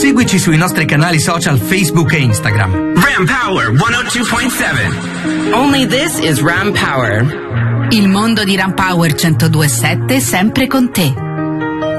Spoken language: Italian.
Seguici sui nostri canali social Facebook e Instagram. Ram Power 102.7. Only this is Ram Power. Il mondo di Ram Power 102.7 sempre con te.